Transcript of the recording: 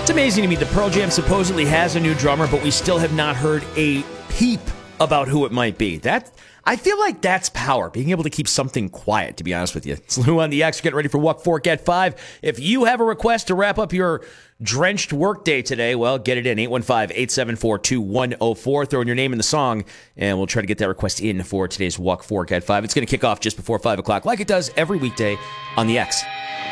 It's amazing to me that Pearl Jam supposedly has a new drummer, but we still have not heard a peep about who it might be. I feel like that's power, being able to keep something quiet, to be honest with you. It's Lou on the X, getting ready for Walk 4, Get 5. If you have a request to wrap up your drenched workday today, well, get it in. 815-874-2104. Throw in your name in the song, and we'll try to get that request in for today's Walk 4, Get 5. It's going to kick off just before 5 o'clock, like it does every weekday on the X.